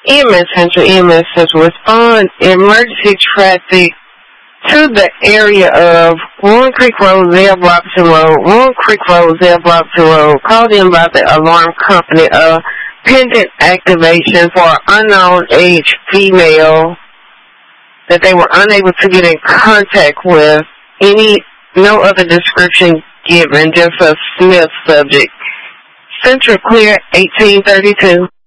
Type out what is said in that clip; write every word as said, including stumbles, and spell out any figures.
E M S Central, E M S Central, respond emergency traffic to the area of Warren Creek Road, Zeb Robinson Road, Warren Creek Road, Zeb Robinson Road, called in by the alarm company of pendant activation for an unknown age female that they were unable to get in contact with. Any, no other description given, just a Smith subject. Central clear, eighteen thirty-two.